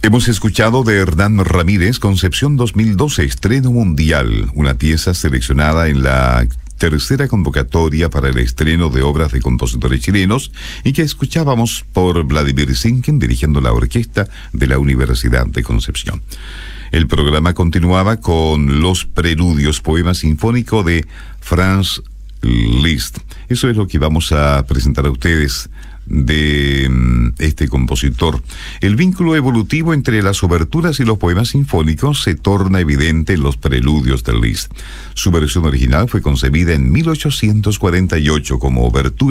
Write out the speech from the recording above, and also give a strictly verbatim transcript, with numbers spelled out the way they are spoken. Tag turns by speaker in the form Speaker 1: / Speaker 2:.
Speaker 1: Hemos escuchado de Hernán Ramírez, Concepción dos mil doce, estreno mundial, una pieza seleccionada en la tercera convocatoria para el estreno de obras de compositores chilenos y que escuchábamos por Vladimir Sinkin dirigiendo la orquesta de la Universidad de Concepción. El programa continuaba con los preludios, poema sinfónico de Franz Liszt. Eso es lo que vamos a presentar a ustedes de este compositor. El vínculo evolutivo entre las oberturas y los poemas sinfónicos se torna evidente en los preludios de Liszt. Su versión original fue concebida en mil ochocientos cuarenta y ocho como obertura